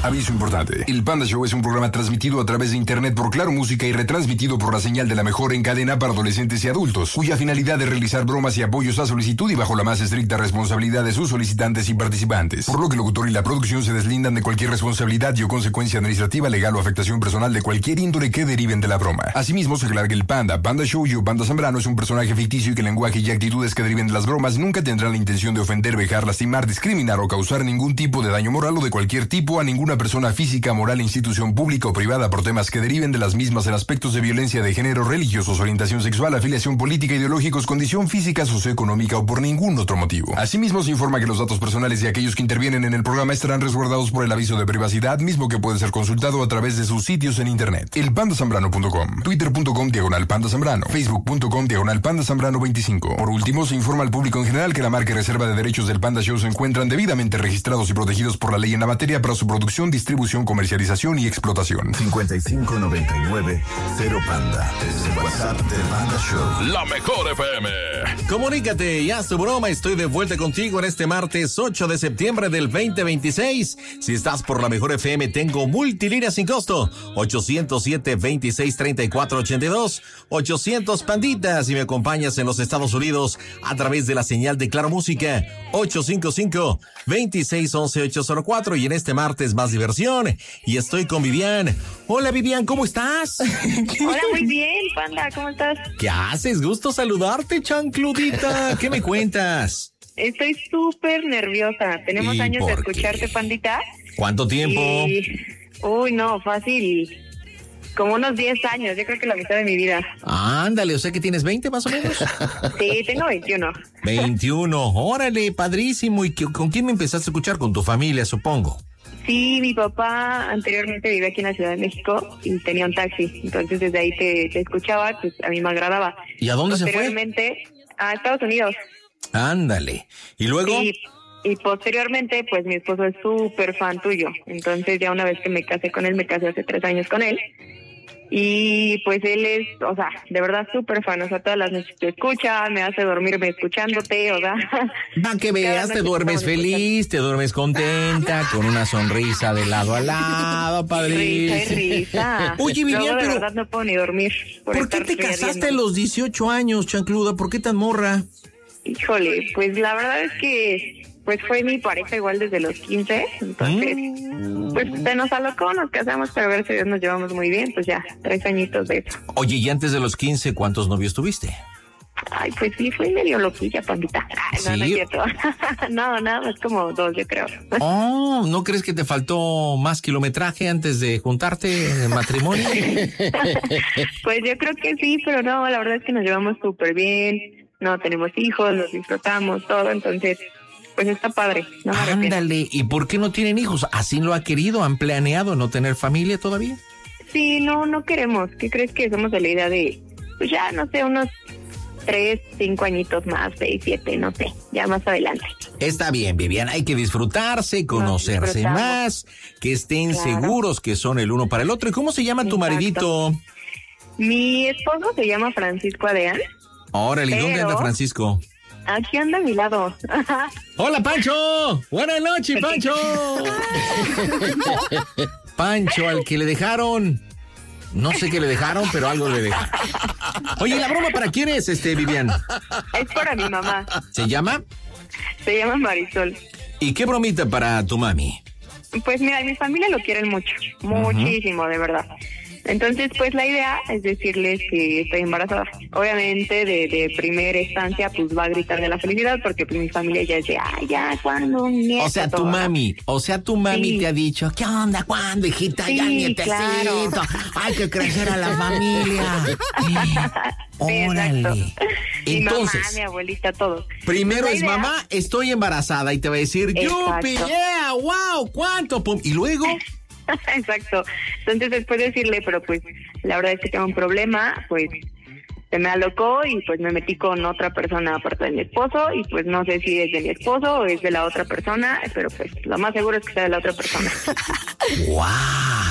Aviso importante. El Panda Show es un programa transmitido a través de internet por Claro Música y retransmitido por la señal de la mejor en cadena para adolescentes y adultos, cuya finalidad es realizar bromas y apoyos a solicitud y bajo la más estricta responsabilidad de sus solicitantes y participantes. Por lo que el locutor y la producción se deslindan de cualquier responsabilidad y o consecuencia administrativa, legal o afectación personal de cualquier índole que deriven de la broma. Asimismo, se aclara que el Panda Show y Panda Zambrano es un personaje ficticio y que el lenguaje y actitudes que deriven de las bromas nunca tendrán la intención de ofender, vejar, lastimar, discriminar o causar ningún tipo de daño moral o de cualquier tipo a ninguna persona física, moral, institución pública o privada por temas que deriven de las mismas en aspectos de violencia de género, religiosos, orientación sexual, afiliación política, ideológicos, condición física, socioeconómica o por ningún otro motivo. Asimismo, se informa que los datos personales de aquellos que intervienen en el programa estarán resguardados por el aviso de privacidad, mismo que puede ser consultado a través de sus sitios en internet. elpandasambrano.com, twitter.com/pandazambrano, facebook.com/pandazambrano25. Por último, se informa al público en general que la marca y reserva de derechos del Panda Show se encuentran debidamente registrados y protegidos por la ley en la materia para su producción, distribución, comercialización y explotación. 5599 0 Panda. Es el WhatsApp del Panda Show. La mejor FM. Comunícate y haz tu broma. Estoy de vuelta contigo en este martes 8 de septiembre del 2026. Si estás por la mejor FM, tengo multilínea sin costo. 807-2634-82. 800 panditas. Y me acompañas en los Estados Unidos a través de la señal de Claro Música. 855-2611-804. Y en este martes más diversión. Y estoy con Vivian. Hola Vivian, ¿cómo estás? Hola, muy bien, Panda, ¿cómo estás? ¿Qué haces? Gusto saludarte, chancludita. ¿Qué me cuentas? Estoy súper nerviosa. Tenemos años de escucharte, Pandita. ¿Cuánto tiempo? Uy, no, fácil. Como unos 10 años, yo creo que la mitad de mi vida. Ándale, o sea que tienes 20 más o menos. Sí, tengo 21. 21, órale, padrísimo. ¿Y con quién me empezaste a escuchar? Con tu familia, supongo. Sí, mi papá anteriormente vivía aquí en la Ciudad de México y tenía un taxi. Entonces desde ahí te escuchaba, pues a mí me agradaba. ¿Y a dónde se fue? Posteriormente, a Estados Unidos. Ándale. ¿Y luego? Y posteriormente, pues mi esposo es súper fan tuyo. Entonces ya una vez que me casé con él, me casé hace 3 años con él. Y pues él es, o sea, de verdad súper fan, o sea, todas las noches te escucha, me hace dormirme escuchándote, o sea. Va que veas, te duermes feliz, te duermes contenta, con una sonrisa de lado a lado, padrísimo. Risa y risa. Oye, Vivian, luego, pero... de verdad no puedo ni dormir. ¿Por qué te casaste a los 18 años, chancluda? ¿Por qué tan morra? Híjole, pues la verdad es que pues fue mi pareja igual desde los 15, entonces pues se nos alocó, nos casamos, pero a ver si Dios nos llevamos muy bien, pues ya, 3 añitos de eso. Oye, y antes de los 15, ¿cuántos novios tuviste? Ay, pues sí, fui medio loquilla, Pandita. Ay, ¿Sí? No es cierto. No, nada más como 2, yo creo. Oh, ¿no crees que te faltó más kilometraje antes de juntarte en matrimonio? Pues yo creo que sí, pero no, la verdad es que nos llevamos súper bien, no tenemos hijos, nos disfrutamos, todo, entonces... Pues está padre. No me arrepiento. Ándale, ¿y por qué no tienen hijos? ¿Así lo ha querido? ¿Han planeado no tener familia todavía? Sí, no queremos. ¿Qué crees que somos de la idea de, pues ya, no sé, unos 3, 5 añitos más, 6, 7, no sé, ya más adelante. Está bien, Vivian, hay que disfrutarse, conocerse más, que estén seguros que son el uno para el otro. ¿Y cómo se llama tu maridito? Mi esposo se llama Francisco Adeán. Órale, ¿y dónde anda Francisco? Aquí anda a mi lado. ¡Hola, Pancho! ¡Buenas noches, Pancho! Pancho, al que le dejaron... No sé qué le dejaron, pero algo le dejaron. Oye, ¿la broma para quién es, Vivian? Es para mi mamá. ¿Se llama? Se llama Marisol. ¿Y qué bromita para tu mami? Pues mira, mi familia lo quieren mucho, muchísimo, de verdad. Entonces, pues la idea es decirles que estoy embarazada. Obviamente, de primera instancia, pues va a gritar de la felicidad porque pues mi familia ya dice, ay, ya, ¿cuándo? O sea, tu mami sí. Te ha dicho, ¿qué onda? ¿Cuándo, hijita? Sí, ya nietecito. Claro. Hay que crecer a la familia. Órale. Entonces, mi mamá, mi abuelita, todos. Primero es mamá, estoy embarazada y te va a decir, yupi, yeah, wow, ¿cuánto? Pum. Y luego... Exacto. Entonces después decirle, pero pues la verdad es que tengo un problema, pues se me alocó y pues me metí con otra persona aparte de mi esposo y pues no sé si es de mi esposo o es de la otra persona, pero pues lo más seguro es que sea de la otra persona. ¡Wow!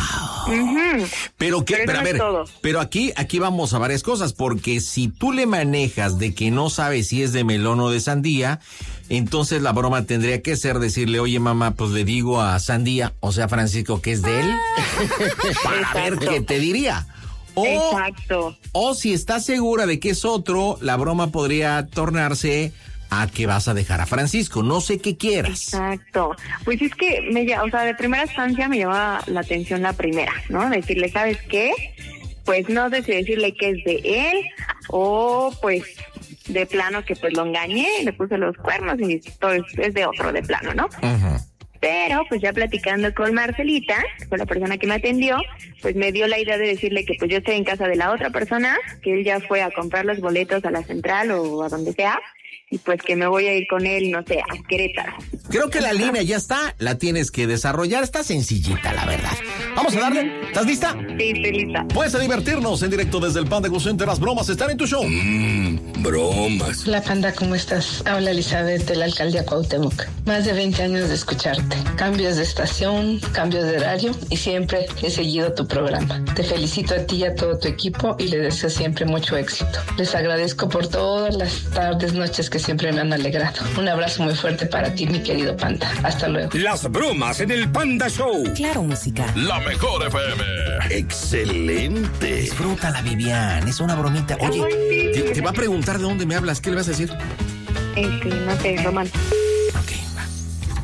Pero qué, Pero pero a no es ver, todo. pero aquí vamos a varias cosas, porque si tú le manejas de que no sabes si es de melón o de sandía, entonces la broma tendría que ser decirle, oye mamá, pues le digo a Sandía, o sea Francisco, que es de él, para ver qué te diría. Exacto. O si estás segura de que es otro, la broma podría tornarse a que vas a dejar a Francisco. No sé qué quieras. Exacto. Pues es que de primera instancia me llama la atención la primera, ¿no? Decirle, ¿sabes qué? Pues no sé si decirle que es de él o pues de plano que pues lo engañé, le puse los cuernos y esto es de otro de plano, ¿no? Ajá. Pero pues ya platicando con Marcelita, que fue la persona que me atendió, pues me dio la idea de decirle que pues yo estoy en casa de la otra persona, que él ya fue a comprar los boletos a la central o a donde sea, y pues que me voy a ir con él, no sé, a Querétaro. Creo que la línea ya está, la tienes que desarrollar, está sencillita, la verdad. Vamos a darle, ¿estás lista? Sí, estoy lista. Puedes divertirnos en directo desde el Panda Go Center. Las bromas están en tu show. Bromas. Hola Panda, ¿cómo estás? Habla Elizabeth de la alcaldía Cuauhtémoc. Más de 20 años de escucharte. Cambios de estación, cambios de horario y siempre he seguido tu programa. Te felicito a ti y a todo tu equipo y les deseo siempre mucho éxito. Les agradezco por todas las tardes, noches que siempre me han alegrado. Un abrazo muy fuerte para ti, mi querido Panda. Hasta luego. Las bromas en el Panda Show. Claro, música. La mejor FM. Excelente. Disfrútala, Vivian, es una bromita. Oye, te va a preguntar de dónde me hablas, ¿qué le vas a decir? No sé, Román. Ok, va.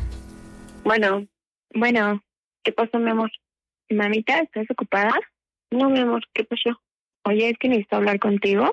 Bueno, ¿qué pasó, mi amor? Mamita, ¿estás ocupada? No, mi amor, ¿qué pasó? Oye, es que necesito hablar contigo,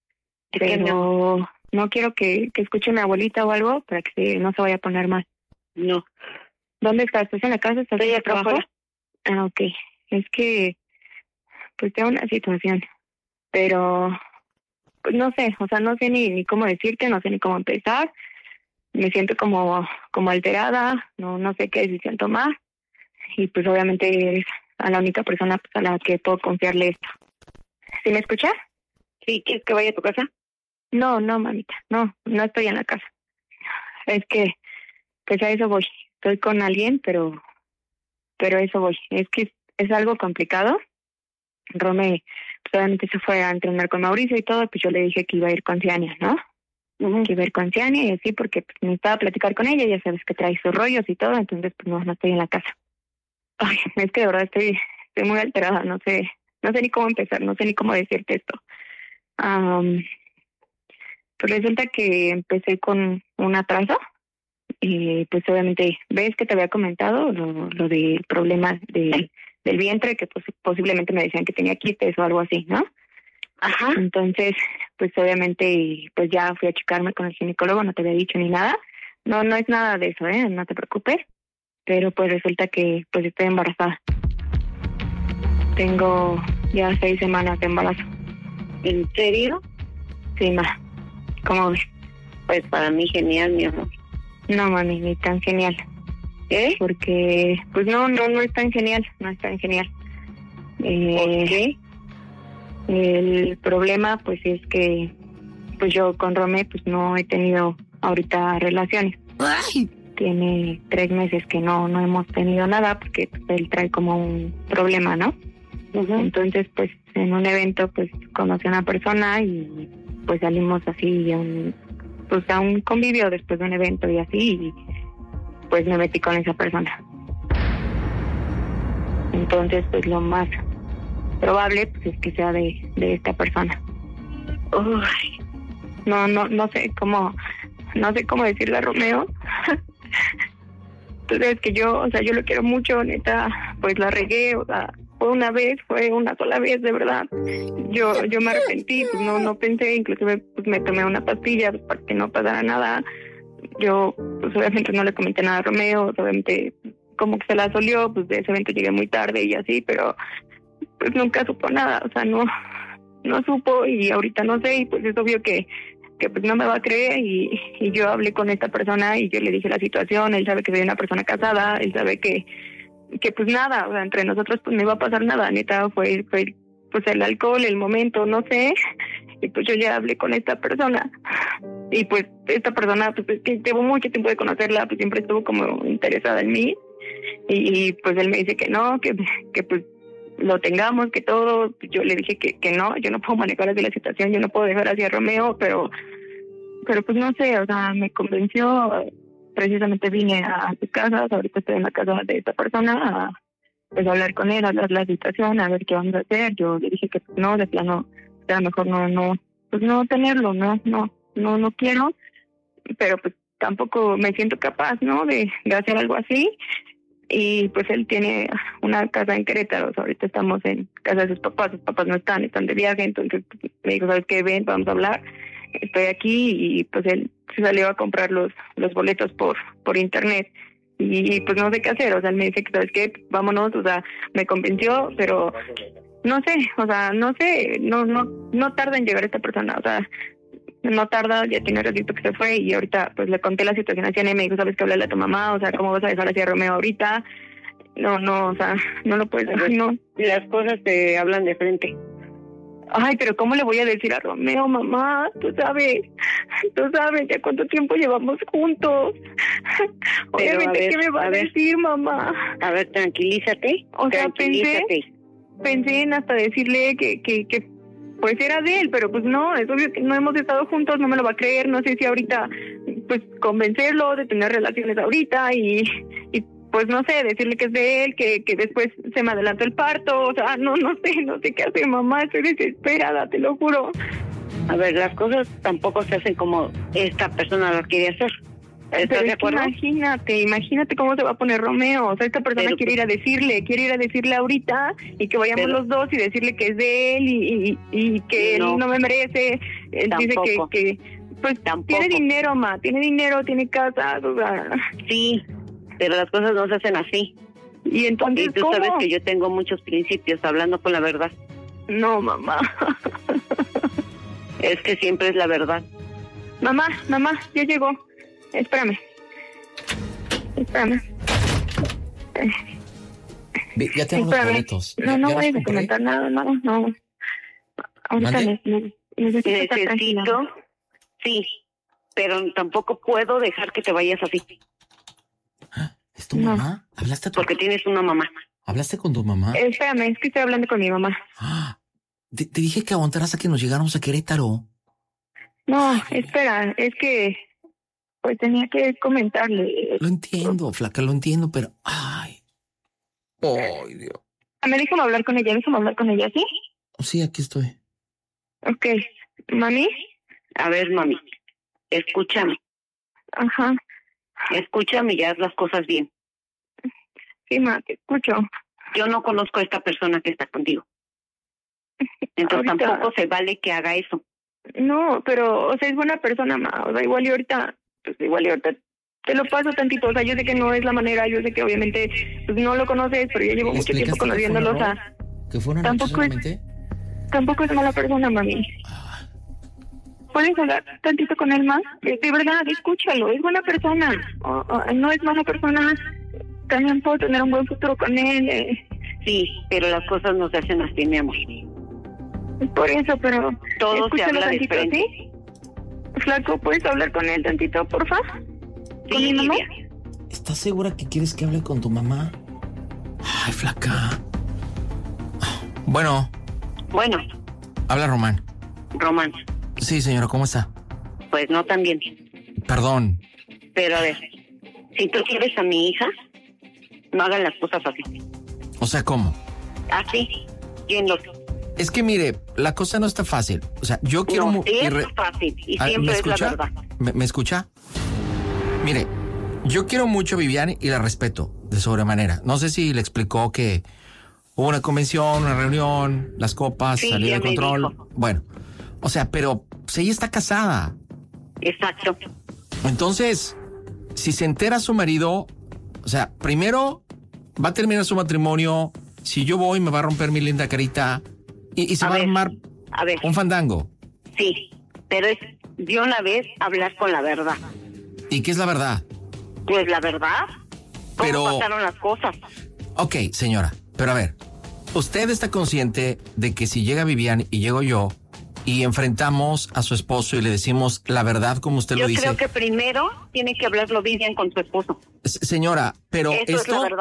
pero no quiero que escuche mi abuelita o algo para que no se vaya a poner mal. No. ¿Dónde estás? ¿Estás en la casa? ¿Estás en el trabajo? Ah, ok. Es que, pues tengo una situación, pero pues no sé, no sé ni cómo decirte, no sé ni cómo empezar. Me siento como alterada, no sé qué decisión tomar. Y pues obviamente eres a la única persona pues, a la que puedo confiarle esto. ¿Sí me escuchas? Sí, ¿quieres que vaya a tu casa? No, mamita, no estoy en la casa. Es que, pues a eso voy. Estoy con alguien, pero a eso voy. Es que es algo complicado. Rome, pues obviamente se fue a entrenar con Mauricio y todo, pues yo le dije que iba a ir con Ciania, ¿no? Que iba a ir con Ciania y así, porque pues, necesitaba platicar con ella, ya sabes que trae sus rollos y todo, entonces pues no estoy en la casa. Ay, es que de verdad estoy muy alterada, no sé ni cómo empezar, no sé ni cómo decirte esto. Pues resulta que empecé con un atraso y pues obviamente ves que te había comentado lo del problema del vientre, que pues posiblemente me decían que tenía quistes o algo así, ¿no? Ajá. Entonces, pues obviamente pues ya fui a checarme con el ginecólogo, no te había dicho ni nada. No es nada de eso, no te preocupes. Pero pues resulta que pues estoy embarazada. Tengo ya 6 semanas de embarazo. ¿En serio? Sí, ma. ¿Cómo ves? Pues para mí genial, mi amor. No, mami, ni tan genial. ¿Eh? Porque, pues no es tan genial, no es tan genial. ¿Por qué? El problema, pues, es que, pues yo con Romé, pues no he tenido ahorita relaciones. ¡Ay! Tiene 3 meses que no hemos tenido nada porque pues, él trae como un problema, ¿no? Uh-huh. Entonces, pues, en un evento, pues, conocí a una persona y pues salimos así a un convivio después de un evento y así, y pues me metí con esa persona. Entonces, pues lo más probable pues es que sea de esta persona. Uy, no sé cómo decirle a Romeo. Tú sabes que yo lo quiero mucho, neta, pues la regué, fue una sola vez, de verdad. Yo me arrepentí, pues no pensé, inclusive pues me tomé una pastilla pues, para que no pasara nada. Yo, pues obviamente no le comenté nada a Romeo, obviamente como que se la solió, pues de ese evento llegué muy tarde y así, pero pues nunca supo nada, no supo y ahorita no sé, y pues es obvio que pues no me va a creer y yo hablé con esta persona y yo le dije la situación, él sabe que soy una persona casada, él sabe que pues nada, o sea, entre nosotros pues no iba a pasar nada, neta, fue pues el alcohol, el momento, no sé, y pues yo ya hablé con esta persona y pues esta persona pues es que llevo mucho tiempo de conocerla, pues siempre estuvo como interesada en mí y pues él me dice que no, que pues lo tengamos, que todo. Yo le dije que no, yo no puedo manejar así la situación, yo no puedo dejar así a Romeo, pero pues no sé, o sea, me convenció. Precisamente vine a sus casas, ahorita estoy en la casa de esta persona, a pues hablar con él, hablar la situación, a ver qué vamos a hacer. Yo le dije que no, de plano, era mejor pues no tenerlo, no quiero, pero pues tampoco me siento capaz, ¿no? De hacer algo así. Y pues él tiene una casa en Querétaro, o sea, ahorita estamos en casa de sus papás no están de viaje, entonces me dijo, ¿sabes qué? Ven, vamos a hablar. Estoy aquí, y pues él se salió a comprar los boletos por internet, y pues no sé qué hacer. O sea, él me dice que, ¿sabes qué? Vámonos. O sea, me convenció, pero no sé, o sea, no tarda en llegar esta persona. O sea, no tarda, ya tiene ratito que se fue, y ahorita pues le conté la situación a Ciana y me dijo, ¿sabes qué? Háblale a tu mamá, o sea, ¿cómo vas a dejar así a Romeo ahorita? No, o sea, no lo puedes dejar, no. Las cosas te hablan de frente. Ay, pero ¿cómo le voy a decir a Romeo, mamá? Tú sabes ya cuánto tiempo llevamos juntos. Obviamente, ¿qué me va a decir, mamá? A ver, tranquilízate. O sea, pensé en hasta decirle que pues era de él, pero pues no, es obvio que no hemos estado juntos, no me lo va a creer. No sé si ahorita pues convencerlo de tener relaciones ahorita, y pues no sé, decirle que es de él, que después se me adelantó el parto. O sea, no sé qué hacer, mamá, estoy desesperada, te lo juro. A ver, las cosas tampoco se hacen como esta persona lo quiere hacer. ¿Estás de acuerdo? Imagínate cómo se va a poner Romeo. O sea, esta persona quiere ir a decirle ahorita, y que vayamos los dos y decirle que es de él, y que él no me merece. Él dice que pues tampoco. Tiene dinero, ma, tiene casa, o sea. Sí, pero las cosas no se hacen así. Y entonces, y tú sabes que yo tengo muchos principios, hablando con la verdad. No, mamá. Es que siempre es la verdad. Mamá, ya llegó. Espérame. Ya tengo los boletos. No voy a comentar nada, no. Ahorita necesito. Sí, pero tampoco puedo dejar que te vayas así. ¿Es tu mamá? ¿Hablaste porque tienes una mamá. ¿Hablaste con tu mamá? Espérame, es que estoy hablando con mi mamá. Te dije que aguantaras a que nos llegáramos a Querétaro. No, espera, es que pues tenía que comentarle. Lo entiendo, flaca, lo entiendo, pero ay, Dios. Me déjame hablar con ella, ¿sí? Sí, aquí estoy. Ok, mami. A ver, mami, escúchame. Ajá. Escúchame y haz las cosas bien. Sí, ma, te escucho. Yo no conozco a esta persona que está contigo. Entonces ahorita tampoco se vale que haga eso. No, pero, o sea, es buena persona, ma. O sea, igual y ahorita te lo paso tantito. O sea, yo sé que no es la manera, yo sé que obviamente pues, no lo conoces, pero yo llevo mucho tiempo conociéndolo. O sea, ¿que fue una tampoco es mala persona, mami. ¿Puedes hablar tantito con él más? De verdad, escúchalo, es buena persona. No es mala persona. También puedo tener un buen futuro con él. Sí, pero las cosas no se hacen así, mi amor. Por eso, pero todo se habla de frente. ¿Sí? Flaco, ¿puedes hablar con él tantito, porfa? Sí, ¿con mi mamá? ¿Estás segura que quieres que hable con tu mamá? Ay, flaca. Bueno. Habla Román. Sí, señora, ¿cómo está? Pues no tan bien. Perdón. Pero a ver, si tú quieres a mi hija, no hagan las cosas así. O sea, ¿cómo? Así, yendo. Es que mire, la cosa no está fácil. O sea, yo quiero... No, es fácil y siempre es la verdad. ¿Me escucha? Mire, yo quiero mucho a Vivian y la respeto de sobremanera. No sé si le explicó que hubo una convención, una reunión, las copas, sí, salió de control. Dijo. Bueno, o sea, pero pues, ella está casada. Exacto. Entonces, si se entera su marido, o sea, primero va a terminar su matrimonio. Si yo voy, me va a romper mi linda carita y se va a armar un fandango. Sí, pero es de una vez hablar con la verdad. ¿Y qué es la verdad? Pues la verdad. ¿Cómo pasaron las cosas? Ok, señora, pero a ver, ¿usted está consciente de que si llega Vivian y llego yo y enfrentamos a su esposo y le decimos la verdad como usted lo dice? Yo creo que primero tiene que hablarlo Vivian con su esposo. Señora, pero eso es la verdad.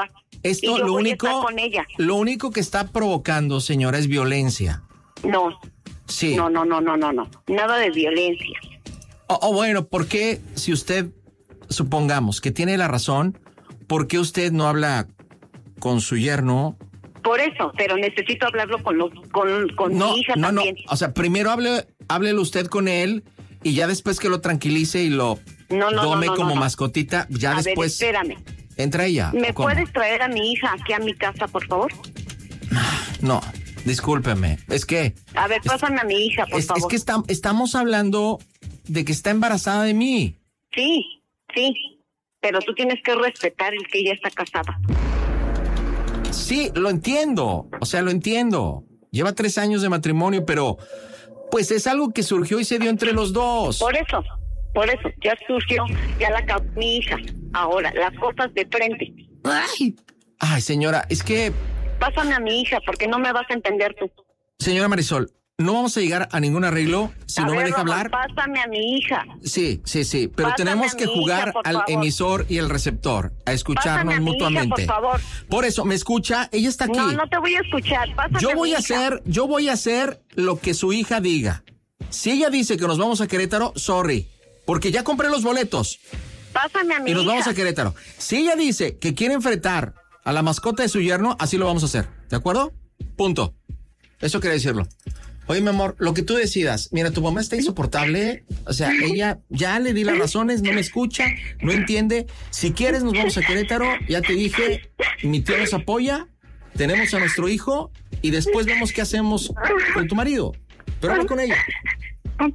Esto yo lo voy a único, estar con ella. Lo único que está provocando, señora, es violencia. No. Sí. No. Nada de violencia. Bueno, ¿por qué, si usted, supongamos que tiene la razón, por qué usted no habla con su yerno? Por eso, pero necesito hablarlo con mi hija también. No. O sea, primero háblelo usted con él y ya después que lo tranquilice y lo tome como mascotita, ya a después. Ver, espérame. Entra ella. ¿Me puedes traer a mi hija aquí a mi casa, por favor? No, discúlpeme. Es que. A ver, pásame a mi hija, por favor. Es que estamos hablando de que está embarazada de mí. Sí. Pero tú tienes que respetar el que ella está casada. Sí, lo entiendo. O sea, lo entiendo. Lleva 3 años de matrimonio, pero pues es algo que surgió y se dio entre los dos. Por eso, ya surgió, ya la acabó mi hija. Ahora, las cosas de frente. Ay, señora, es que... Pásame a mi hija, porque no me vas a entender tú. Señora Marisol, no vamos a llegar a ningún arreglo si no me deja hablar. Pásame a mi hija. Sí, pero Pásame tenemos que jugar hija, al emisor y el receptor, a escucharnos mutuamente. Hija, por favor. Por eso, ¿me escucha? Ella está aquí. No te voy a escuchar. Pásame yo voy a hacer lo que su hija diga. Si ella dice que nos vamos a Querétaro, sorry, porque ya compré los boletos. Pásame a mi hija. Y nos vamos a Querétaro. Si ella dice que quiere enfrentar a la mascota de su yerno, así lo vamos a hacer. ¿De acuerdo? Punto. Eso quería decirlo. Oye, mi amor, lo que tú decidas. Mira, tu mamá está insoportable. O sea, ella ya le di las razones, no me escucha, no entiende. Si quieres, nos vamos a Querétaro. Ya te dije, mi tío nos apoya. Tenemos a nuestro hijo y después vemos qué hacemos con tu marido. Pero habla con ella. Ok.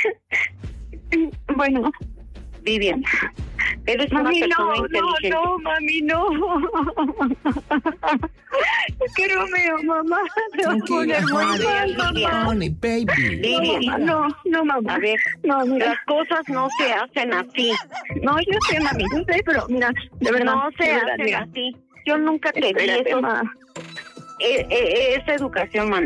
Bueno. Vivian, eres mami, una persona inteligente. No, mami, no. Es que Romeo, mamá. Tranquila, honey, baby. Vivian. No, mamá. A ver, no, mira. Las cosas no se hacen así. No, yo sé, mami, yo sé, pero mira, de verdad. No se hacen así. Yo nunca te di eso. Es educación, mami.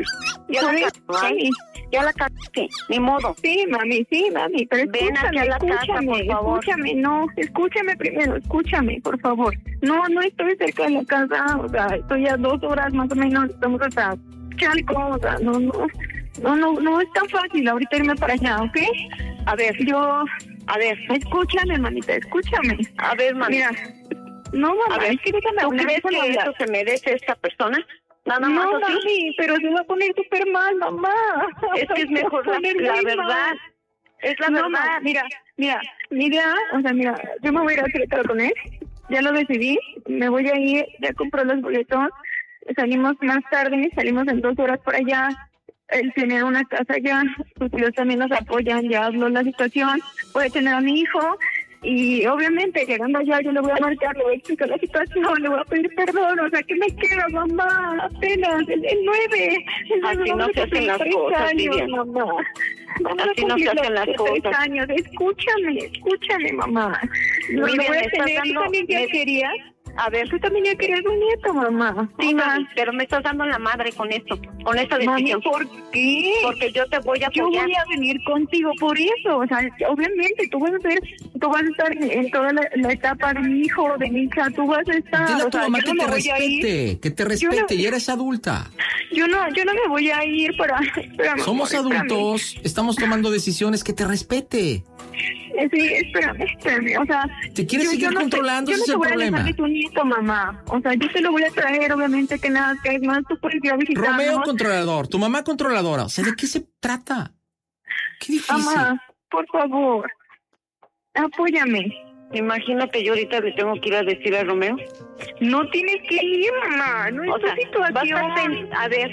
Ya la cagaste, ni modo. Sí, mami, pero ven aquí a la casa, por favor. Escúchame primero, por favor. No estoy cerca de la casa, o sea, estoy a 2 horas más o menos, estamos hasta Chalco, o sea, no es tan fácil ahorita irme para allá, ¿ok? A ver, escúchame, mamita, escúchame. A ver, mami. Mira, no, mamá, a ver, es que déjame ¿tú hablar. crees que eso se merece esta persona? Nada más no, así. mami, pero se va a poner súper mal, mamá. Es que es mejor la verdad. Es la verdad. Ma, mira, o sea, yo me voy a ir a Querétaro con él. Ya lo decidí. Me voy a ir, ya compré los boletos. Salimos más tarde, salimos en 2 horas por allá. Él tiene una casa allá. Sus tíos también nos apoyan. Ya habló la situación. Voy a tener a mi hijo. Y obviamente llegando allá yo le voy a marcar, le voy a explicar la situación, le voy a pedir perdón, o sea, ¿qué me queda, mamá? Apenas el 9. Así no se hacen las cosas, Vivian. Mamá. Así no se hacen las cosas. Años. Escúchame, mamá. No, Vivian, voy a tener, ¿tú también ya querías? A ver, tú también ya querías un nieto, mamá. Sí, mami, pero me estás dando la madre con esto, con esta decisión. Mami, ¿por qué? Porque yo te voy a apoyar. Yo voy a venir contigo por eso, o sea, obviamente tú vas a estar en toda la etapa de mi hijo, de mi hija, tú vas a estar. Dile a tu mamá que te respete, ya eres adulta. Yo no me voy a ir para somos adultos, estamos tomando decisiones, que te respete. Sí, espérame, o sea... ¿Te quieres seguir controlando? Ese es el problema. Yo no te voy a dejar de tu nieto, mamá. O sea, yo te lo voy a traer, obviamente, que nada, que es más, tú puedes ir a visitarnos. Romeo controlador, tu mamá controladora. O sea, ¿de qué se trata? Qué difícil. Mamá, por favor, apóyame. Imagino que yo ahorita le tengo que ir a decir a Romeo. No tienes que ir, mamá. No es tu situación. A ver,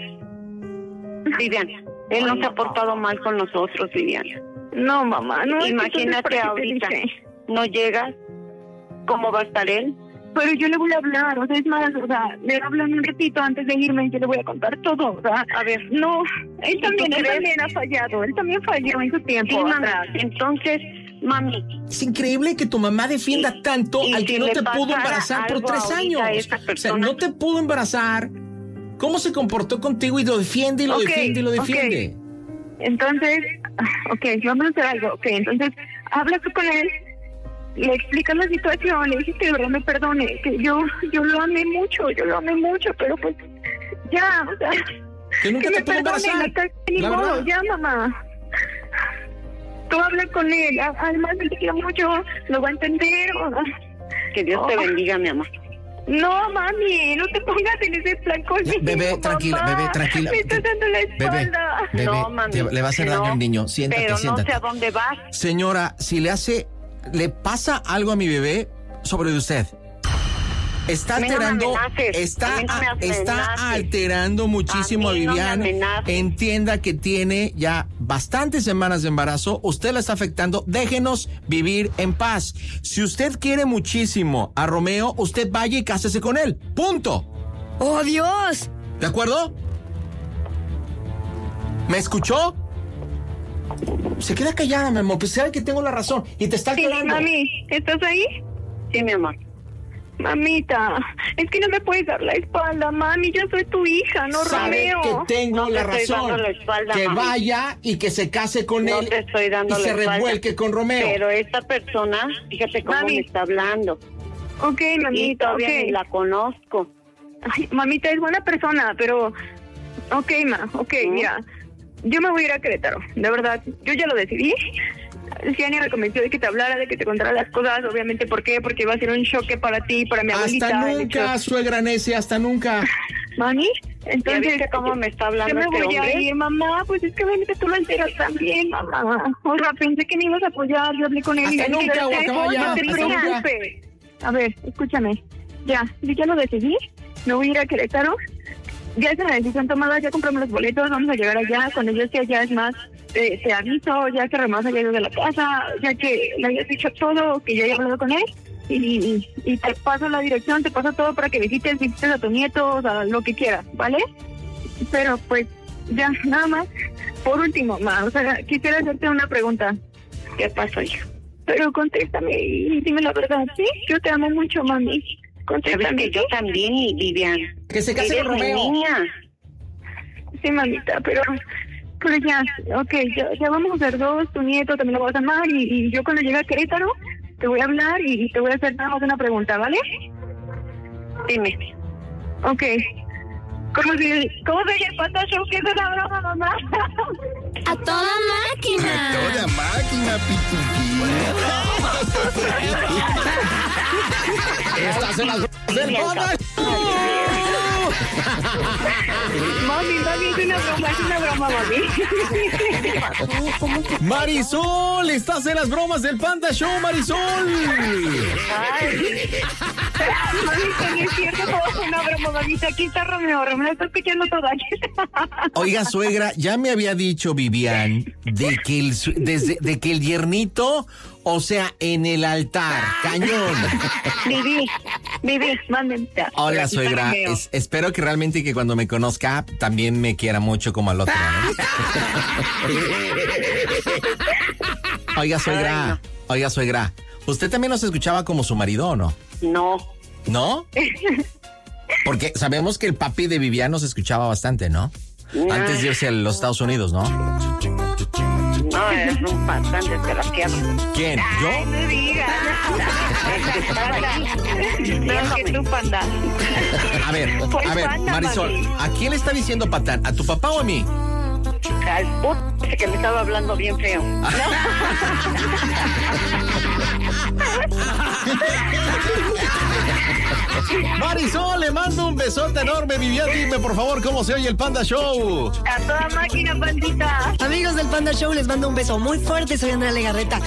Vivian, él no se ha portado mal con nosotros, Vivian. No, mamá, no. Imagínate ahorita, no llegas, ¿cómo va a estar él? Pero yo le voy a hablar, o sea, es más, o sea, le hablo un ratito antes de irme y yo le voy a contar todo, o sea, a ver. No, él también ha fallado, él también falló en su tiempo. Sí, mamá, entonces, mami. Es increíble que tu mamá defienda tanto al que no te pudo embarazar por 3 años. O sea, no te pudo embarazar. ¿Cómo se comportó contigo y lo defiende y lo defiende y lo defiende? Okay. Entonces, vamos a hacer algo. Entonces, habla tú con él le explicas la situación, le dices que de verdad me perdone, que yo lo amé mucho, pero pues ya, o sea, que nunca que te me puedo perdone, embarazar. ni La modo, verdad. ya, mamá. Tú hablas con él, además él te quiere mucho, lo va a entender. Que Dios te bendiga, mi amor. No, mami, no te pongas en ese plan conmigo. Bebé, tranquila, mamá. bebé, tranquila. Me estás dando la espalda. Bebé, No, mami, le va a hacer daño no, al niño. Siéntate, pero siéntate. no sé a dónde vas. Señora, si le pasa algo a mi bebé sobre usted, está A mí no me alterando, amenaces, a mí no me amenaces. está alterando muchísimo a A mí no me Vivian. amenaces. Entienda que tiene ya bastantes semanas de embarazo. Usted la está afectando. Déjenos vivir en paz. Si usted quiere muchísimo a Romeo, usted vaya y cásese con él. Punto. ¡Oh, Dios! ¿De acuerdo? ¿Me escuchó? Se queda callada, mi amor, que sabe que tengo la razón y te está Sí, alterando. mami, ¿estás ahí? Sí, mi amor. Mamita, es que no me puedes dar la espalda, mami, yo soy tu hija, no Sabe Romeo. que tengo No te la estoy razón. dando la espalda, que mami. vaya y que se case con No él te estoy dando y la se espalda. revuelque con Romeo. Pero esta persona, fíjate cómo Mami. me está hablando. Ok, Y mamita, todavía ok. ni la conozco. Ay, mamita, es buena persona, pero... Ok, mira, yo me voy a ir a Querétaro, de verdad, yo ya lo decidí. Ciania me convenció de que te hablara, de que te contara las cosas, obviamente, ¿por qué? Porque iba a ser un choque para ti, para mi abuelita. Hasta el nunca, hecho- suegra necia, hasta nunca. Mami, ¿Ya entonces... viste cómo me está hablando Yo me este voy a hombre? ir, mamá, pues es que obviamente tú lo enteras también, mamá. O sea, pensé que me ibas a apoyar, yo hablé con él y Hasta le dije, nunca, "Te guacamaya, apoyo, te hasta nunca". preocupes". A ver, escúchame. Ya, yo ya lo decidí, me voy a ir a Querétaro. Ya es una decisión tomada, ya compramos los boletos, vamos a llegar allá. Cuando yo esté allá, es más, te aviso, ya que Romeo se haya ido de la casa, ya que le hayas dicho todo, que yo haya hablado con él. Y te paso la dirección, te paso todo para que visites a tu nieto, o sea, lo que quieras, ¿vale? Pero pues, ya, nada más. Por último, ma, o sea, quisiera hacerte una pregunta. ¿Qué pasó, hija? Pero contéstame y dime la verdad, ¿sí? Yo te amo mucho, mami. Sabes Contéstame. que yo también, Vivian. Que se case Eres con mi Romeo. niña. Sí, mamita, pero ya, ok, ya vamos a hacer dos, tu nieto también lo vas a amar y yo cuando llegue a Querétaro te voy a hablar y te voy a hacer nada más una pregunta, ¿vale? Dime. Ok. ¿Cómo se oye el Panda Show? ¿Qué es una broma, mamá? ¡A toda máquina! Toda máquina, Estás en las del Panda. Mami, es una broma, mami. Marisol, estás en las bromas del Panda Show, Marisol. Mami, que no es cierto, todo fue una broma, mamita. Aquí está Romeo está escuchando todo aquí. Oiga, suegra, ya me había dicho Vivian de que de que el yernito, o sea, en el altar, cañón. Vivi, mamita. Hola, suegra. Espero que realmente que cuando me conozca también me quiera mucho como al otro, ¿no? Oiga, suegra. ¿Usted también nos escuchaba como su marido o no? No. ¿No? Porque sabemos que el papi de Vivian nos escuchaba bastante, ¿no? Antes de irse a los Estados Unidos, ¿no? No, eres un patán desgraciado. ¿Quién? ¿Yo? No digas. No, que tú, Panda. A ver, Panda, Marisol, mami. ¿a quién le está diciendo patán? ¿A tu papá o a mí? Al puto que me estaba hablando bien feo. Marisol, le mando un besote enorme. Vivian, dime por favor cómo se oye el Panda Show. A toda máquina, pandita. Amigos del Panda Show, les mando un beso muy fuerte. Soy Andrea Legarreta.